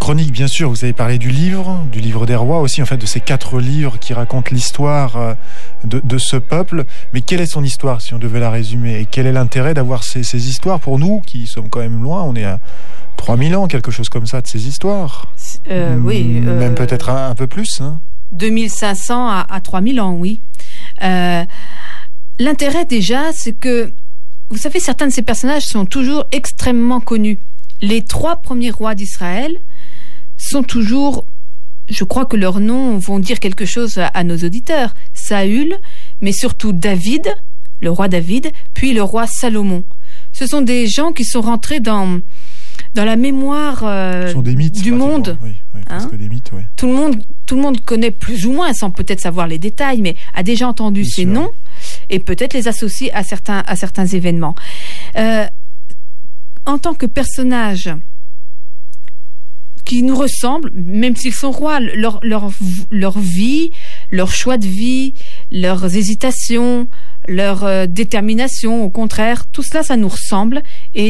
chronique, bien sûr, vous avez parlé du livre des rois aussi, en fait, de ces 4 livres qui racontent l'histoire de ce peuple. Mais quelle est son histoire, si on devait la résumer? Et quel est l'intérêt d'avoir ces histoires pour nous, qui sommes quand même loin? On est à 3000 ans, quelque chose comme ça, de ces histoires. Oui. Même peut-être un peu plus. 2500 à 3000 ans, oui. L'intérêt, déjà, c'est que, vous savez, certains de ces personnages sont toujours extrêmement connus. Les 3 premiers rois d'Israël sont toujours, je crois que leurs noms vont dire quelque chose à nos auditeurs. Saül, mais surtout David, le roi David, puis le roi Salomon. Ce sont des gens qui sont rentrés dans la mémoire des mythes, du monde. Oui, presque des mythes, oui. Tout le monde connaît plus ou moins, sans peut-être savoir les détails, mais a déjà entendu ces noms et peut-être les associe à certains événements. En tant que personnages qui nous ressemblent, même s'ils sont rois, leur vie, leur choix de vie, leurs hésitations, leur détermination, au contraire, tout cela, ça nous ressemble. Et